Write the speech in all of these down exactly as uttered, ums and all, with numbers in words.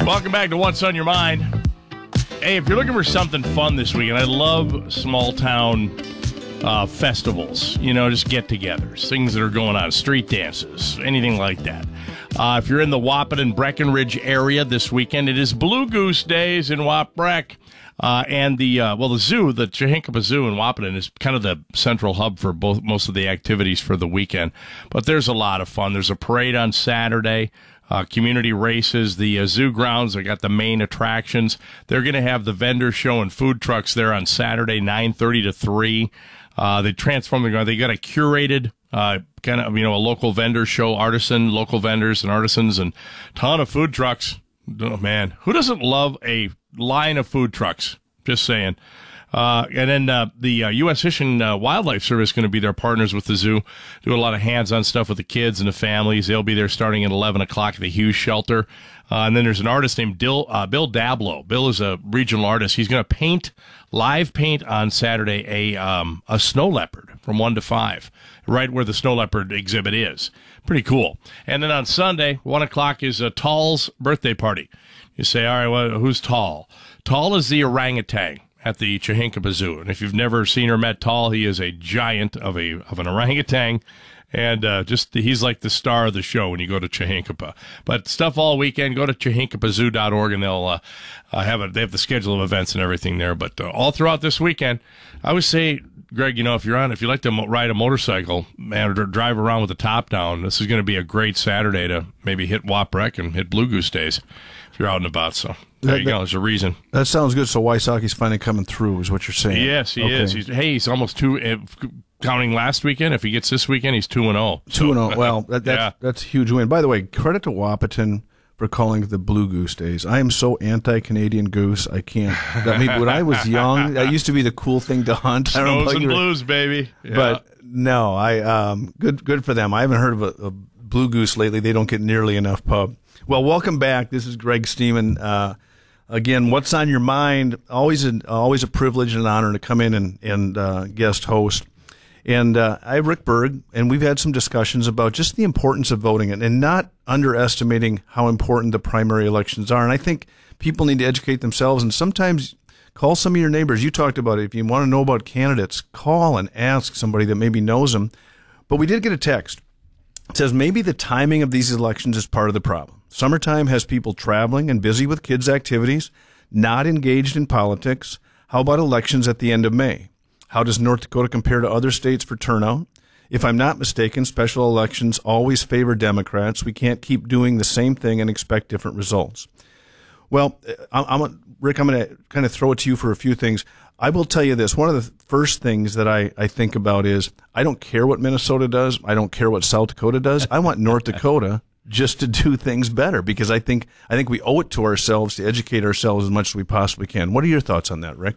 Welcome back to What's on Your Mind. Hey, if you're looking for something fun this weekend, I love small town uh, festivals. You know, just get-togethers, things that are going on, street dances, anything like that. Uh, if you're in the Wahpeton Breckenridge area this weekend, it is Blue Goose Days in Wap-Breck. Uh, and the, uh, well, the zoo, the Chihinkapa Zoo in Wahpeton is kind of the central hub for both most of the activities for the weekend. But there's a lot of fun. There's a parade on Saturday, uh, community races, the uh, zoo grounds. They got the main attractions. They're going to have the vendor show and food trucks there on Saturday, nine thirty to three. Uh, they transform the ground. They got a curated, uh, kind of, you know, a local vendor show, artisan, local vendors and artisans, and ton of food trucks. Oh, man, who doesn't love a line of food trucks? Just saying. Uh, and then uh, the uh, U S Fish and uh, Wildlife Service is going to be their partners with the zoo, do a lot of hands-on stuff with the kids and the families. They'll be there starting at eleven o'clock at the Hughes Shelter. Uh, and then there's an artist named Dill, uh, Bill Dablow. Bill is a regional artist. He's going to paint, live paint on Saturday, a um, a snow leopard from one to five, right where the snow leopard exhibit is. Pretty cool. And then on Sunday, one o'clock is uh, Tall's birthday party. You say, all right, well, who's Tall? Tall is the orangutan at the Chihinkapa Zoo. And if you've never seen or met Tall, he is a giant of a of an orangutan. And uh, just he's like the star of the show when you go to Chihinkapa. But stuff all weekend. Go to chihinkapa zoo dot org and they'll uh, uh, have a, they have the schedule of events and everything there. But uh, all throughout this weekend, I would say, Greg, you know, if you're on, if you like to mo- ride a motorcycle, man, or drive around with the top down, this is going to be a great Saturday to maybe hit Wap-Breck and hit Blue Goose Days if you're out and about. So there that, you go. There's a reason. That sounds good. So Wysocki's finally coming through, is what you're saying? Yes, he okay. is. He's, hey, he's almost two. Uh, counting last weekend, if he gets this weekend, he's two and zero. Two and zero. Well, that, that's yeah. that's a huge win. By the way, credit to Wahpeton for calling it the Blue Goose Days. I am so anti-Canadian goose. I can't. I mean, when I was young, that used to be the cool thing to hunt. Snows I don't know and you were, blues, baby. Yeah. But no, I um good good for them. I haven't heard of a, a blue goose lately. They don't get nearly enough pub. Well, welcome back. This is Greg Steeman. Uh, again, what's on your mind? Always an always a privilege and an honor to come in and and uh, guest host. And uh, I have Rick Berg, and we've had some discussions about just the importance of voting and, and not underestimating how important the primary elections are. And I think people need to educate themselves, and sometimes call some of your neighbors. You talked about it. If you want to know about candidates, call and ask somebody that maybe knows them. But we did get a text. It says maybe the timing of these elections is part of the problem. Summertime has people traveling and busy with kids' activities, not engaged in politics. How about elections at the end of May? How does North Dakota compare to other states for turnout? If I'm not mistaken, special elections always favor Democrats. We can't keep doing the same thing and expect different results. Well, I'm, I'm, Rick, I'm going to kind of throw it to you for a few things. I will tell you this. One of the first things that I, I think about is I don't care what Minnesota does. I don't care what South Dakota does. I want North Dakota just to do things better because I think I think we owe it to ourselves to educate ourselves as much as we possibly can. What are your thoughts on that, Rick?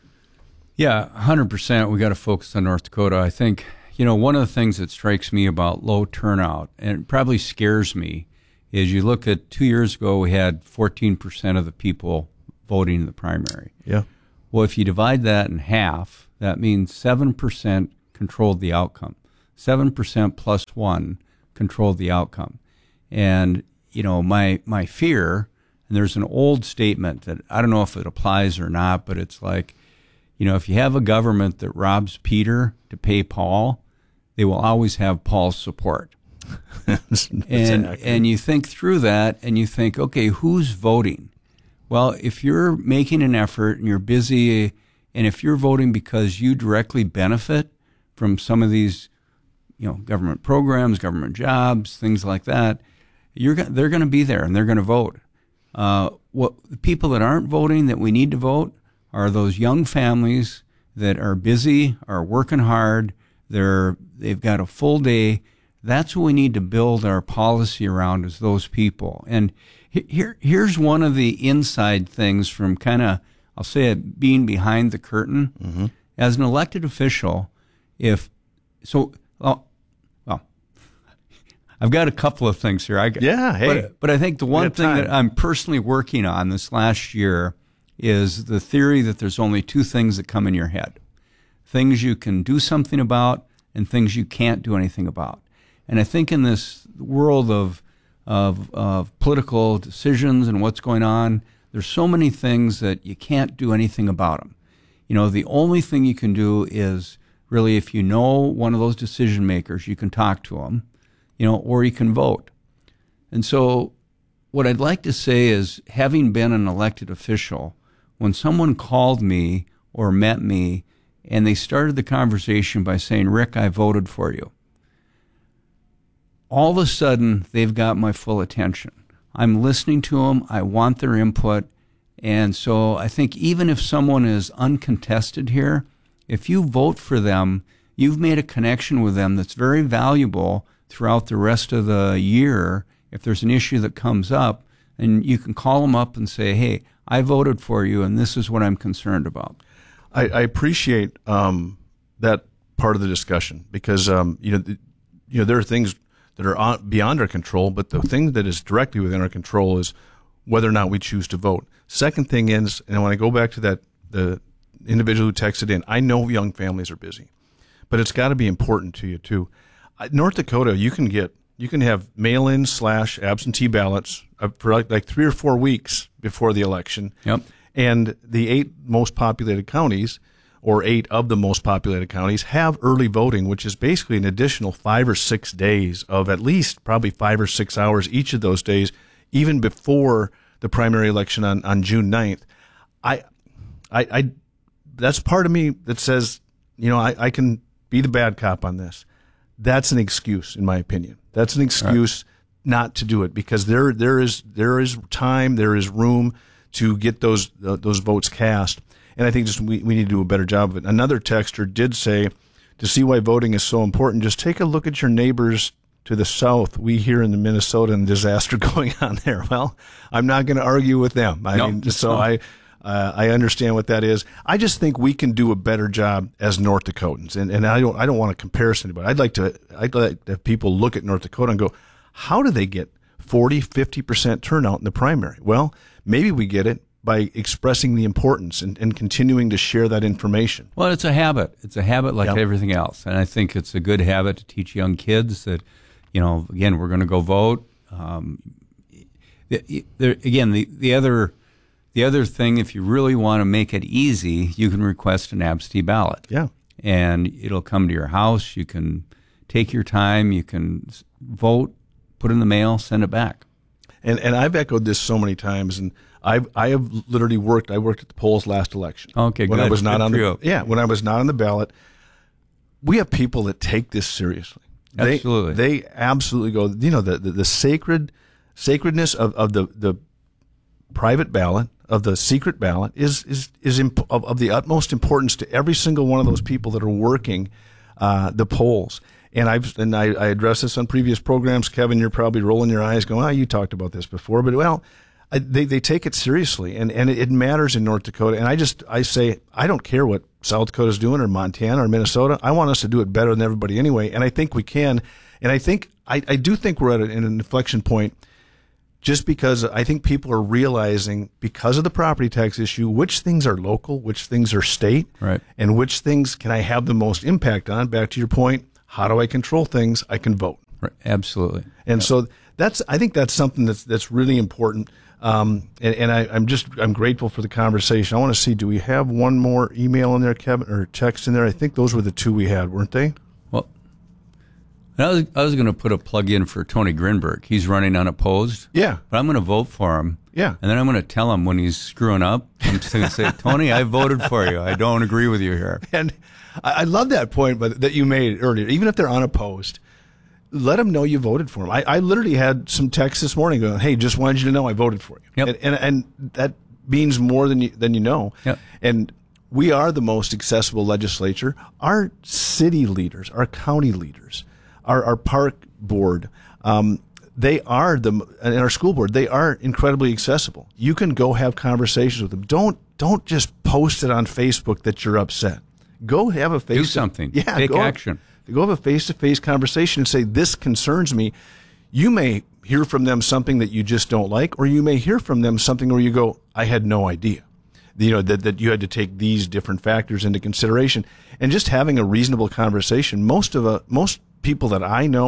Yeah, one hundred percent. We got to focus on North Dakota. I think, you know, one of the things that strikes me about low turnout, and it probably scares me, is you look at two years ago, we had fourteen percent of the people voting in the primary. Yeah. Well, if you divide that in half, that means seven percent controlled the outcome. seven percent plus one controlled the outcome. And, you know, my, my fear, and there's an old statement that I don't know if it applies or not, but it's like, you know, if you have a government that robs Peter to pay Paul, they will always have Paul's support. and and you think through that and you think, okay, who's voting? Well, if you're making an effort and you're busy, and if you're voting because you directly benefit from some of these, you know, government programs, government jobs, things like that, you're they're going to be there and they're going to vote. Uh, what the people that aren't voting that we need to vote are those young families that are busy, are working hard, they're they've got a full day. That's what we need to build our policy around, is those people. And here here's one of the inside things from kind of, I'll say it, being behind the curtain. Mm-hmm. As an elected official, if so, well, well, I've got a couple of things here. I, yeah, hey. But, but I think the one thing that I'm personally working on this last year is the theory that there's only two things that come in your head. Things you can do something about and things you can't do anything about. And I think in this world of of, of political decisions and what's going on. There's so many things that you can't do anything about them. You know, the only thing you can do is really, if you know one of those decision makers, you can talk to them, you know, or you can vote. And so what I'd like to say is, having been an elected official, when someone called me or met me and they started the conversation by saying, Rick, I voted for you, all of a sudden they've got my full attention. I'm listening to them. I want their input. And so I think even if someone is uncontested here, if you vote for them, you've made a connection with them that's very valuable throughout the rest of the year. If there's an issue that comes up, and you can call them up and say, hey, I voted for you, and this is what I'm concerned about. I, I appreciate um, that part of the discussion, because um, you know, the, you know, there are things that are on, beyond our control, but the thing that is directly within our control is whether or not we choose to vote. Second thing is, and when I go back to that, the individual who texted in, I know young families are busy, but it's got to be important to you too. North Dakota, you can get, you can have mail-in slash absentee ballots for like, like three or four weeks before the election. Yep. And the eight most populated counties, or eight of the most populated counties, have early voting, which is basically an additional five or six days of at least probably five or six hours each of those days, even before the primary election on, on June ninth. I, I, I, that's part of me that says, you know, I, I can be the bad cop on this. That's an excuse, in my opinion. That's an excuse right. not to do it, because there, there is, there is time, there is room to get those, uh, those votes cast. And I think just we, we need to do a better job of it. Another texter did say, to see why voting is so important, just take a look at your neighbors to the south. We here in the Minnesota and disaster going on there. Well, I'm not going to argue with them. I nope, mean, so no. I, uh, I understand what that is. I just think we can do a better job as North Dakotans. And, and I don't, I don't want to compare us to anybody. I'd like to, I'd like to have people look at North Dakota and go, how do they get forty, fifty percent turnout in the primary? Well, maybe we get it by expressing the importance and, and continuing to share that information. Well, it's a habit. It's a habit like yep. everything else. And I think it's a good habit to teach young kids that, you know, again, we're going to go vote. Um, there, again, the, the other the other thing, if you really want to make it easy, you can request an absentee ballot. Yeah. And it'll come to your house. You can take your time. You can vote, put it in the mail, send it back. And and I've echoed this so many times, and I've I have literally worked. I worked at the polls last election. Okay, when good. I was not good on for the you. yeah when I was not on the ballot. We have people that take this seriously. They, Absolutely, they absolutely go. You know, the the, the sacred sacredness of, of the the private ballot, of the secret ballot, is is is imp- of, of the utmost importance to every single one of those people that are working uh, the polls. And I've and I, I addressed this on previous programs. Kevin, you're probably rolling your eyes, going, "Oh, you talked about this before." But well, I, they they take it seriously, and, and it matters in North Dakota. And I just I say I don't care what South Dakota's doing, or Montana, or Minnesota. I want us to do it better than everybody anyway, and I think we can. And I think I, I do think we're at an inflection point, just because I think people are realizing, because of the property tax issue, which things are local, which things are state, right, and which things can I have the most impact on. Back to your point. How do I control things? I can vote. Right. Absolutely. And yep. so that's, I think that's something that's, that's really important. Um, and, and I, I'm just, I'm grateful for the conversation. I want to see, do we have one more email in there, Kevin, or text in there? I think those were the two we had, weren't they? Well, I was, I was going to put a plug in for Tony Grinberg. He's running unopposed. Yeah. But I'm going to vote for him. Yeah. And then I'm going to tell him when he's screwing up. I'm just going to say, Tony, I voted for you. I don't agree with you here. And I, I love that point but, that you made earlier. Even if they're unopposed, let them know you voted for them. I, I literally had some texts this morning going, "Hey, just wanted you to know I voted for you." Yep. And, and and that means more than you than you know. Yep. And we are the most accessible legislature. Our city leaders, our county leaders, our our park board, um, they are the and our school board. They are incredibly accessible. You can go have conversations with them. Don't don't just post it on Facebook that you're upset. Go have a face. Do something. Yeah, Take go action. Have, go have a face-to-face conversation and say, "This concerns me." You may hear from them something that you just don't like, or you may hear from them something where you go, "I had no idea." You know, that, that you had to take these different factors into consideration. And just having a reasonable conversation. Most of a, most people that I know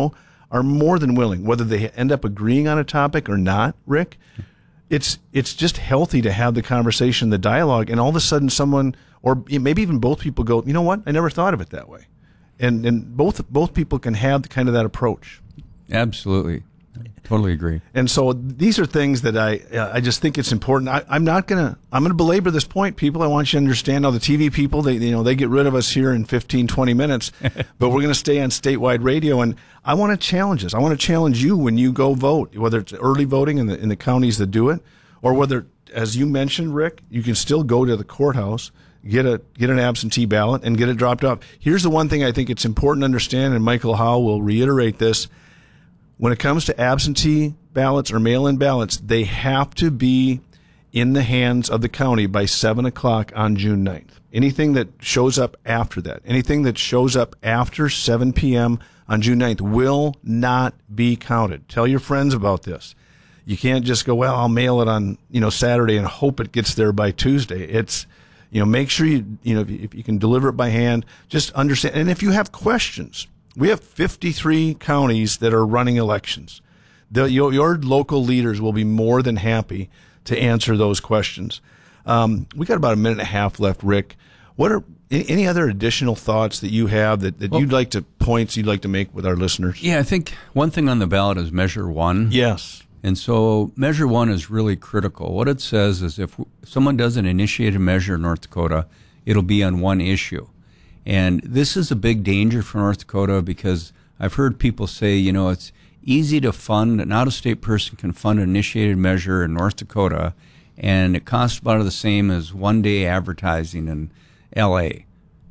are more than willing, whether they end up agreeing on a topic or not, Rick. It's it's just healthy to have the conversation, the dialogue, and all of a sudden someone, or maybe even both people go, you know what, I never thought of it that way. And and both both people can have kind of that approach. Absolutely. Totally agree. And so these are things that I uh, I just think it's important. I, I'm not gonna I'm gonna belabor this point, people. I want you to understand how the T V people, they you know they get rid of us here in fifteen, twenty minutes, but we're gonna stay on statewide radio. And I want to challenge this. I want to challenge you when you go vote, whether it's early voting in the in the counties that do it, or whether, as you mentioned, Rick, you can still go to the courthouse, get a get an absentee ballot, and get it dropped off. Here's the one thing I think it's important to understand, and Michael Howe will reiterate this. When it comes to absentee ballots or mail-in ballots, they have to be in the hands of the county by seven o'clock on June ninth. Anything that shows up after that, anything that shows up after seven p.m. on June ninth will not be counted. Tell your friends about this. You can't just go, well, I'll mail it on, you know, Saturday and hope it gets there by Tuesday. It's, you know, make sure you, you know, if you can deliver it by hand, just understand. And if you have questions, we have fifty-three counties that are running elections. The, your, your local leaders will be more than happy to answer those questions. Um, we got about a minute and a half left, Rick. What are any other additional thoughts that you have that, that well, you'd like to, points you'd like to make with our listeners? Yeah, I think one thing on the ballot is Measure One. Yes. And so Measure One is really critical. What it says is if someone does an initiated measure in North Dakota, it'll be on one issue. And this is a big danger for North Dakota because I've heard people say, you know, it's easy to fund, an out-of-state person can fund an initiated measure in North Dakota, and it costs about the same as one-day advertising in L A.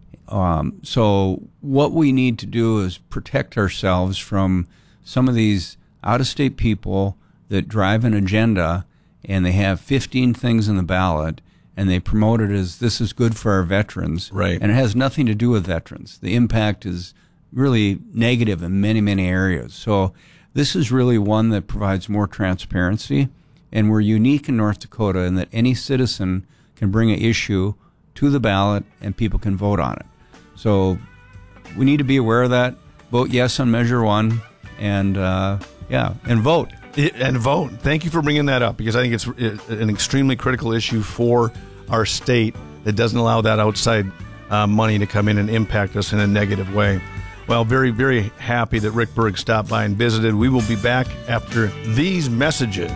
Um, so what we need to do is protect ourselves from some of these out-of-state people that drive an agenda, and they have fifteen things in the ballot, and they promote it as this is good for our veterans. Right. And it has nothing to do with veterans. The impact is really negative in many, many areas. So this is really one that provides more transparency, and we're unique in North Dakota in that any citizen can bring an issue to the ballot and people can vote on it. So we need to be aware of that. Vote yes on Measure One, and uh, yeah, and vote. It, and vote. Thank you for bringing that up, because I think it's an extremely critical issue for our state that doesn't allow that outside uh, money to come in and impact us in a negative way. Well, very, very happy that Rick Berg stopped by and visited. We will be back after these messages.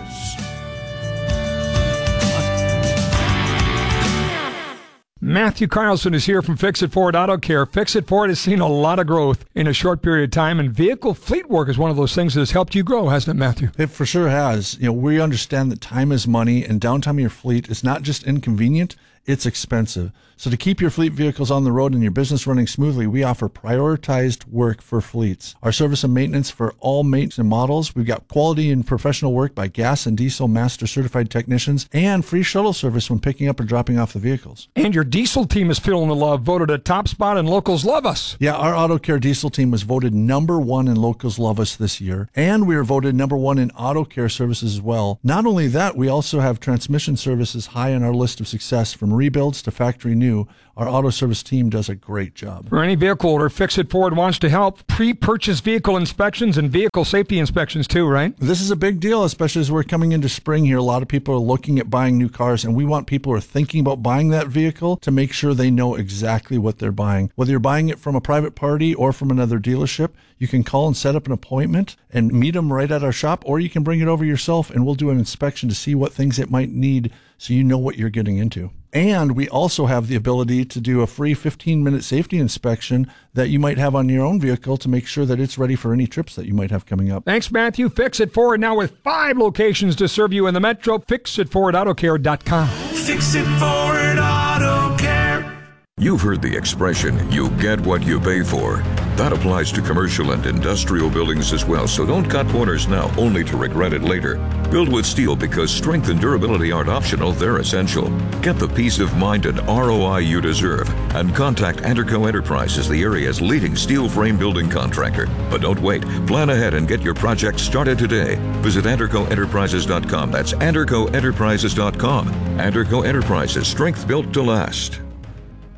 Matthew Carlson is here from Fix It Ford Auto Care. Fix It Ford has seen a lot of growth in a short period of time, and vehicle fleet work is one of those things that has helped you grow, hasn't it, Matthew? It for sure has. You know, we understand that time is money, and downtime of your fleet is not just inconvenient, it's expensive. So to keep your fleet vehicles on the road and your business running smoothly, we offer prioritized work for fleets. Our service and maintenance for all makes and models. We've got quality and professional work by gas and diesel master certified technicians, and free shuttle service when picking up or dropping off the vehicles. And your diesel team is feeling the love, voted a top spot, and locals love us. Yeah, our Auto Care diesel team was voted number one in locals love us this year, and we were voted number one in auto care services as well. Not only that, we also have transmission services high on our list of success, from rebuilds to factory new. Our auto service team does a great job. For any vehicle order, Fix It Ford wants to help. Pre-purchase vehicle inspections and vehicle safety inspections too, right? This is a big deal, especially as we're coming into spring here. A lot of people are looking at buying new cars, and we want people who are thinking about buying that vehicle to make sure they know exactly what they're buying. Whether you're buying it from a private party or from another dealership, you can call and set up an appointment and meet them right at our shop, or you can bring it over yourself and we'll do an inspection to see what things it might need so you know what you're getting into. And we also have the ability to do a free fifteen-minute safety inspection that you might have on your own vehicle to make sure that it's ready for any trips that you might have coming up. Thanks, Matthew. Fix It Ford now with five locations to serve you in the metro. Fix It Ford Auto Care dot com. Fix It Ford Auto Care. You've heard the expression, you get what you pay for. That applies to commercial and industrial buildings as well, so don't cut corners now only to regret it later. Build with steel because strength and durability aren't optional, they're essential. Get the peace of mind and R O I you deserve, and contact Anderco Enterprises, the area's leading steel frame building contractor. But don't wait. Plan ahead and get your project started today. Visit Anderco Enterprises dot com. That's Anderco Enterprises dot com. Anderco Enterprises, strength built to last.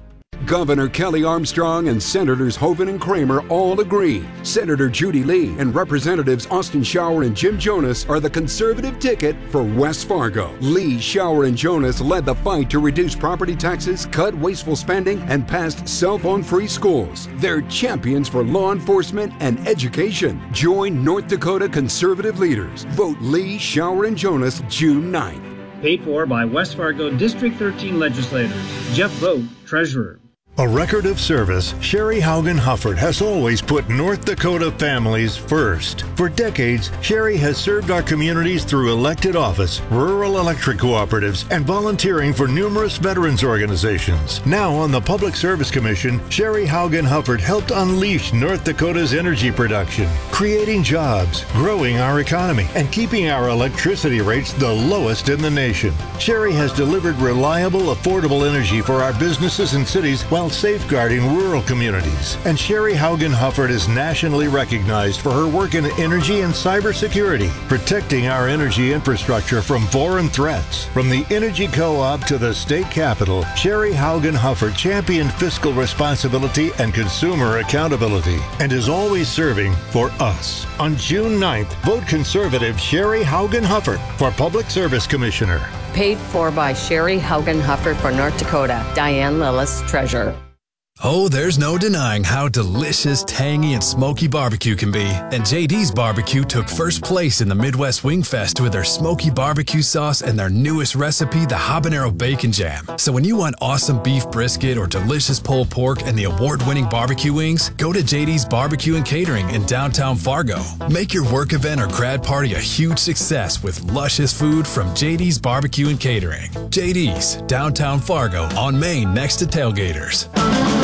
Governor Kelly Armstrong and Senators Hoeven and Kramer all agree. Senator Judy Lee and Representatives Austin Shower and Jim Jonas are the conservative ticket for West Fargo. Lee, Shower, and Jonas led the fight to reduce property taxes, cut wasteful spending, and passed cell phone-free schools. They're champions for law enforcement and education. Join North Dakota conservative leaders. Vote Lee, Shower, and Jonas June ninth. Paid for by West Fargo District thirteen legislators. Jeff Vogt, Treasurer. A record of service, Sherry Haugen Hufford has always put North Dakota families first. For decades, Sherry has served our communities through elected office, rural electric cooperatives, and volunteering for numerous veterans organizations. Now on the Public Service Commission, Sherry Haugen Hufford helped unleash North Dakota's energy production, creating jobs, growing our economy, and keeping our electricity rates the lowest in the nation. Sherry has delivered reliable, affordable energy for our businesses and cities while safeguarding rural communities. And Sherry Haugen Hufford is nationally recognized for her work in energy and cybersecurity, protecting our energy infrastructure from foreign threats. From the Energy Co-op to the state capitol, Sherry Haugen Hufford championed fiscal responsibility and consumer accountability and is always serving for us. On June ninth, vote conservative Sherry Haugen Hufford for Public Service Commissioner. Paid for by Sherry Haugen Hufford for North Dakota. Diane Lillis, Treasurer. Oh, there's no denying how delicious, tangy, and smoky barbecue can be. And J D's Barbecue took first place in the Midwest Wing Fest with their smoky barbecue sauce and their newest recipe, the Habanero Bacon Jam. So when you want awesome beef brisket or delicious pulled pork and the award-winning barbecue wings, go to J D's Barbecue and Catering in downtown Fargo. Make your work event or grad party a huge success with luscious food from J D's Barbecue and Catering. J D's, downtown Fargo, on Main next to Tailgaters.